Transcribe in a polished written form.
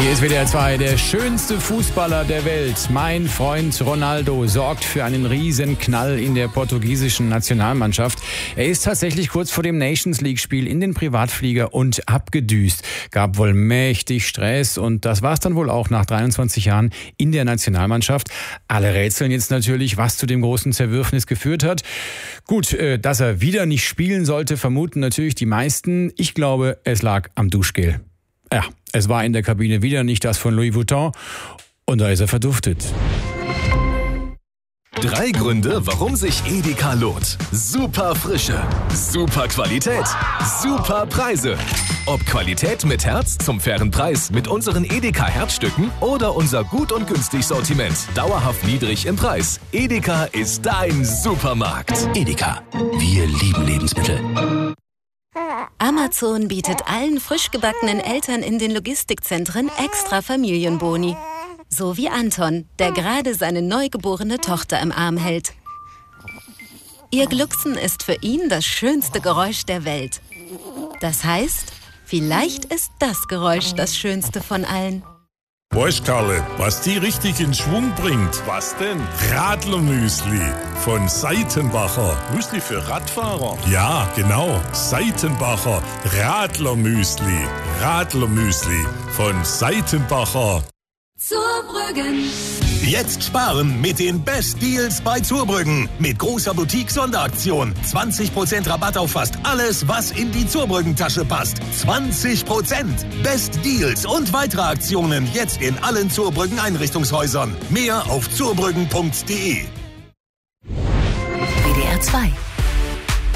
Hier ist WDR 2, der schönste Fußballer der Welt. Mein Freund Ronaldo sorgt für einen riesen Knall in der portugiesischen Nationalmannschaft. Er ist tatsächlich kurz vor dem Nations-League-Spiel in den Privatflieger und abgedüst. Gab wohl mächtig Stress und das war's dann wohl auch nach 23 Jahren in der Nationalmannschaft. Alle rätseln jetzt natürlich, was zu dem großen Zerwürfnis geführt hat. Gut, dass er wieder nicht spielen sollte, vermuten natürlich die meisten. Ich glaube, es lag am Duschgel. Ja, es war in der Kabine wieder nicht das von Louis Vuitton und da ist er verduftet. 3 Gründe, warum sich Edeka lohnt. Super Frische, super Qualität, super Preise. Ob Qualität mit Herz zum fairen Preis mit unseren Edeka Herzstücken oder unser gut und günstig Sortiment, dauerhaft niedrig im Preis. Edeka ist dein Supermarkt. Edeka, wir lieben Lebensmittel. Amazon bietet allen frisch gebackenen Eltern in den Logistikzentren extra Familienboni. So wie Anton, der gerade seine neugeborene Tochter im Arm hält. Ihr Glucksen ist für ihn das schönste Geräusch der Welt. Das heißt, vielleicht ist das Geräusch das schönste von allen. Weißt Karle, was die richtig in Schwung bringt? Was denn? Radlermüsli von Seitenbacher. Müsli für Radfahrer? Ja, genau. Seitenbacher Radlermüsli. Radlermüsli von Seitenbacher. Zurbrüggen. Jetzt sparen mit den Best Deals bei Zurbrüggen. Mit großer Boutique-Sonderaktion. 20% Rabatt auf fast alles, was in die Zurbrüggen-Tasche passt. 20%. Best Deals und weitere Aktionen jetzt in allen Zurbrüggen-Einrichtungshäusern. Mehr auf zurbrüggen.de. WDR 2